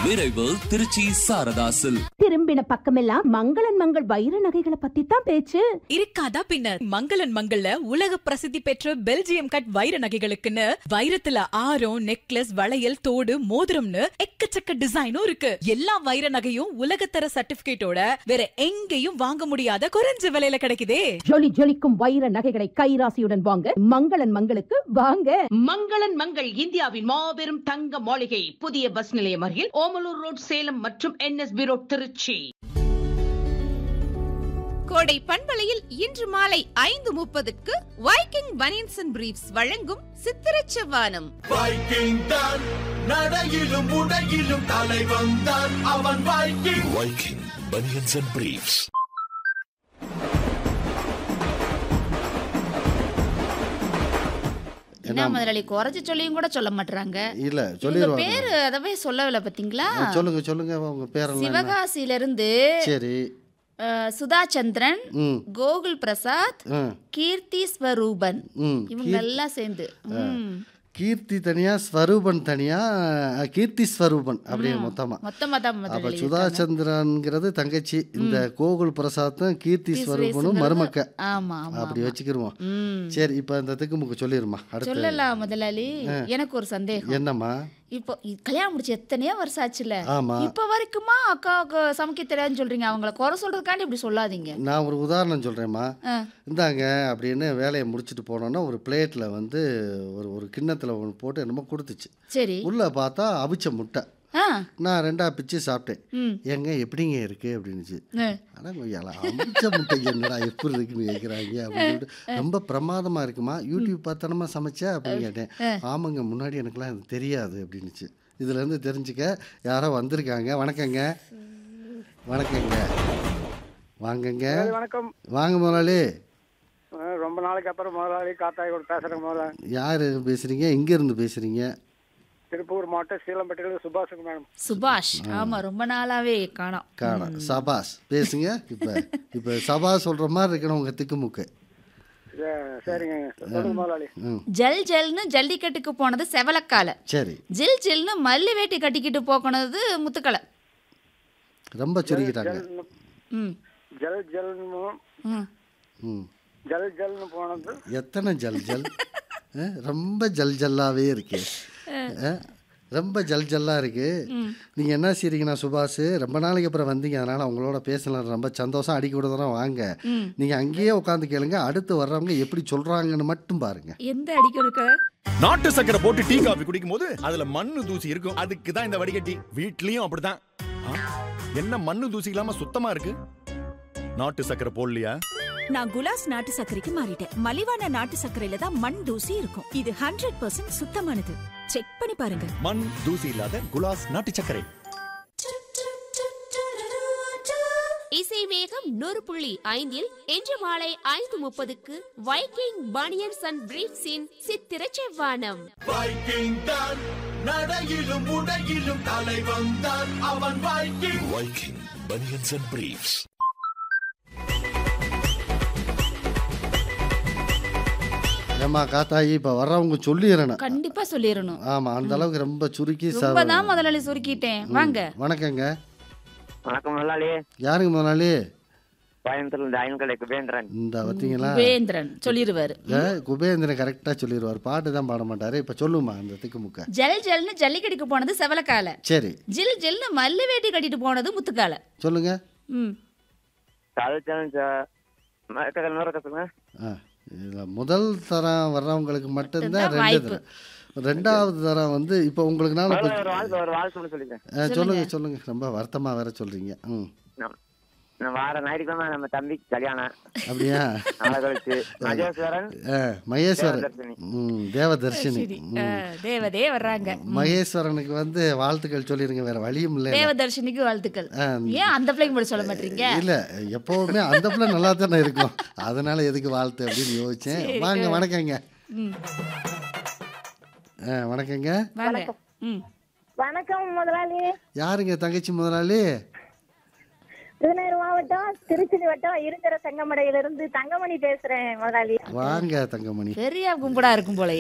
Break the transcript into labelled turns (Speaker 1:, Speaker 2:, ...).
Speaker 1: விரைவு திருச்சி சாரதாசில்.
Speaker 2: திரும்பின பக்கமெல்லாம் மங்களன் மங்கள் வைர நகைகளை பத்தி தான் பேச்சு.
Speaker 3: இருக்காதா பின்னர் மங்களன் மங்கள்ல உலக பிரசித்தி பெற்ற பெல்ஜியம் கட் வைர நகைகளுக்குன்னு வைரத்துல ஆரம், நெக்லஸ், வளையல், தோடு, மோதிரம்னு எக்கச்சக்க டிசைனும் இருக்கு. எல்லா வைர நகையும் உலகத்தர சர்டிபிகேட்டோட வேற எங்கேயும் வாங்க முடியாத குறைஞ்ச விலையில கிடைக்குதே.
Speaker 2: ஜொலி ஜொலிக்கும் வைர நகைகளை கைராசியுடன் வாங்க மங்களன் மங்களுக்கு வாங்க.
Speaker 4: மங்களன் மங்கள் இந்தியாவின் மாபெரும் தங்க மாளிகை, புதிய பஸ் நிலையம் அருகில் ஓமலூர் ரோட், சேலம் மற்றும் NSB ரோட், திருச்சி.
Speaker 5: கோடை பண்பலையில் இன்று மாலை 5:30க்கு வைக்கிங் பனியன்ஸ் அண்ட் பிரீஃப்ஸ் வழங்கும் சித்திரச் செவ்வானம்.
Speaker 6: வைக்கிங் தான் நடையிலும் உடையிலும் தலைவன் தான் அவன். Viking banians and briefs.
Speaker 7: என்ன முதலாளி குறைச்சு சொல்லியும் கூட சொல்ல மாட்டாங்க.
Speaker 8: இல்ல
Speaker 7: உங்க
Speaker 8: சொல்லிடுவாங்க.
Speaker 7: பேரு அதவே சொல்லவில்லை பாத்தீங்களா?
Speaker 8: சொல்லுங்க உங்க பேர்.
Speaker 7: சிவகாசியில இருந்து
Speaker 8: சரி.
Speaker 7: சுதா சந்திரன், கோகுல் பிரசாத், கீர்த்தி ஸ்வரூபன், இவங்க எல்லாம் சேர்ந்து.
Speaker 8: கீர்த்தி தனியா, ஸ்வரூபன் தனியா, கீர்த்தி ஸ்வரூபன் அப்படியே மொத்தமா. அப்ப சுதாச்சந்திரன்ங்கிறது தங்கச்சி, இந்த கோகுல் பிரசாத்தும் கீர்த்தி ஸ்வரூபனும் மருமக்க. அப்படி வச்சுக்கிருவோம். சரி, இப்ப இந்த திக்குமுக்கு சொல்லிருமா? அடுத்து
Speaker 7: சொல்லலாம் முதலாளி. எனக்கு ஒரு சந்தேகம்.
Speaker 8: என்னம்மா?
Speaker 7: இப்போ கல்யாணம் முடிச்சு எத்தனையோ வருஷம் ஆச்சுல,
Speaker 8: ஆமா,
Speaker 7: இப்ப வரைக்குமா அக்காவுக்கு சமைக்க தெரியாதுன்னு சொல்றீங்க? அவங்கள குறை சொல்றதுக்காண்டி இப்படி சொல்லாதீங்க.
Speaker 8: நான் ஒரு உதாரணம் சொல்றேன்மா. இந்தாங்க அப்படின்னு வேலையை முடிச்சுட்டு போனோன்னா ஒரு பிளேட்ல வந்து ஒரு கிண்ணத்துல ஒன்று போட்டு என்னமோ கொடுத்துச்சு.
Speaker 7: சரி.
Speaker 8: உள்ள பார்த்தா அவிச்ச முட்டை. நான் 2 பிச்சு சாப்பிட்டேன். ஏங்க எப்படிங்க இருக்கு அப்படின்னுச்சு. ஆனால் கொஞ்சம் அவிச்ச முட்டை என்னடா எப்படி இருக்குன்னு கேட்குறாங்க அப்படின்னு. ரொம்ப பிரமாதமா இருக்குமா, யூடியூப் பார்த்தனமா சமைச்சா அப்படின்னு கேட்டேன். ஆமாங்க, முன்னாடி எனக்குலாம் எனக்கு தெரியாது அப்படின்னுச்சு. இதுலேருந்து தெரிஞ்சுக்க யாரோ வந்திருக்காங்க. வணக்கங்க. வணக்கங்க. வாங்கங்க.
Speaker 9: வணக்கம்.
Speaker 8: வாங்க முதலாளி.
Speaker 9: ரொம்ப நாளைக்கு அப்புறம் முதலாளி காத்தாய் கூட பேசுகிறேன். முதலாளி யார்
Speaker 8: பேசுகிறீங்க? எங்கேருந்து பேசுகிறீங்க?
Speaker 9: திருப்பூர் மாவட்டம் சீலம்பட்டியில் சுபாஷுங்க மேடம்.
Speaker 7: சுபாஷ். ஆமா, ரொம்ப நாளாவே காணோம்.
Speaker 8: சபாஷ் பேசுங்க. இப்போ சபாஷ் சொல்ற மாதிரி இருக்கணும் உங்க திக்குமுக்கு.
Speaker 9: சரிங்க முதலாளி.
Speaker 7: ஜல் ஜல்னு ஜல்லிக்கட்டுக்கு போனது செவலக்கால.
Speaker 8: சரி.
Speaker 7: ஜில் ஜில்னு மல்லி வேட்டி கட்டிக்கிட்டு போனது முத்துக்கலை.
Speaker 8: ரொம்ப சுருக்கிட்டாங்க.
Speaker 9: ஜல் ஜல்னு ஜல் ஜல்னு போனது.
Speaker 8: எத்தனை ஜல் ஜல்? ரொம்ப ஜல் ஜல்லாவே இருக்கு. ரொம்ப ஜல் ஜல்லா இருக்கு. நீங்க என்ன செய்றீங்கன்னா சுபாஷ், ரொம்ப நாளைக்கு அப்புறம் வந்தீங்க, அதனால உங்களோட பேசலாம். ரொம்ப சந்தோஷம். அடிக்க கூட தரம் வாங்க. நீங்க அங்கேயே உட்காந்து கேளுங்க. அடுத்து வர்றவங்க எப்படி சொல்றாங்கன்னு மட்டும் பாருங்க.
Speaker 7: எந்த அடிக்க இருக்க?
Speaker 6: நாட்டு சக்கரை போட்டு டீ காபி குடிக்கும் போது அதுல மண்ணு தூசி இருக்கும். அதுக்கு தான் இந்த வடிகட்டி. வீட்லயும் அப்படிதான். என்ன மண்ணு தூசி இல்லாம சுத்தமா இருக்கு? நாட்டு சக்கரை போடலையா?
Speaker 3: நான் குலாஸ் நாட்டு சர்க்கரைக்கு மாறிட்டேன். மலிவான நாட்டு சர்க்கரையில தான் மண் தூசி இருக்கும். இது 100% சுத்தமானது. செக் பண்ணி பாருங்க.
Speaker 6: மண் தூசி இல்லாத குலாஸ் நாட்டு சர்க்கரை.
Speaker 5: இசை வேகம் 100.5 இன்று மாலை 5:30க்கு Viking banians and பிரீஃப்ஸின் சித்திரச் Sevvanam.
Speaker 6: Viking தான் நடையிலும் உடையிலும் தலைவன் தான் அவன். Viking banians and briefs.
Speaker 8: ஏமா காத்தாயி, இப்போ வர்றவங்க சொல்லிடணும்.
Speaker 7: கண்டிப்பா சொல்லிடணும்.
Speaker 8: ஆமா, அந்த அளவுக்கு ரொம்ப சுருக்கி.
Speaker 7: தான் முதலாளி சுருக்கிட்டேன். வாங்க.
Speaker 8: வணக்கங்க.
Speaker 9: வணக்கம் முதலாளி.
Speaker 8: யாருங்க முதலாளி?
Speaker 9: கோயம்புத்தூர்ல அயன்கடை குபேந்திரன்.
Speaker 8: இந்த பார்த்தீங்களா,
Speaker 7: குபேந்திரன் சொல்லிடுவாரு.
Speaker 8: குபேந்திரன் கரெக்டா சொல்லிடுவார். பாட்டு தான் பாட மாட்டாரு. இப்ப சொல்லுமா அந்த திக்குமுக்க.
Speaker 7: ஜல் ஜல்னு ஜல்லிக்கட்டுக்கு போனது செவலக்கால.
Speaker 8: சரி.
Speaker 7: ஜில் ஜில்னு மல்லி வேட்டி கட்டிட்டு போனது முத்துக்கால.
Speaker 8: சொல்லுங்க. முதல் தரம் வர்றவங்களுக்கு மட்டும்தான் 2 தரம். 2வது தரம் வந்து இப்போ உங்களுக்கு சொல்லுங்க. ரொம்ப வருத்தமா வேற சொல்றீங்க.
Speaker 9: வார ஞாயிற்றுக்கிழமை நம்ம தம்பிக்கு கல்யாணம்.
Speaker 8: அப்படியா? மகேஸ்வரன் தேவதர்ஷினி
Speaker 7: தேவதே வர்றாங்க.
Speaker 8: மகேஸ்வரனுக்கு வந்து வாழ்த்துக்கள் சொல்லிருங்க. வேற வழியும் இல்லை.
Speaker 7: தேவதர்ஷினிக்கு வாழ்த்துக்கள். ஏன் அந்த பிள்ளைக்கு மட்டும் சொல்ல மாட்டீங்க?
Speaker 8: இல்ல, எப்பவுமே அந்த பிள்ளை நல்லா தானே இருக்கும். அதனால எதுக்கு வாழ்த்து அப்படின்னு யோசிச்சேன். வாங்க. வணக்கங்க. வணக்கங்க.
Speaker 10: வணக்கம் முதலாளி.
Speaker 8: யாருங்க தங்கச்சி முதலாளி?
Speaker 10: விருதுநகர் மாவட்டம் திருச்சி வட்டம் இருந்தர சங்கமடையிலிருந்து தங்கமணி பேசுறேன் முதலாளி.
Speaker 8: வாங்க தங்கமணி.
Speaker 7: பெரிய கும்படா இருக்கும் போல.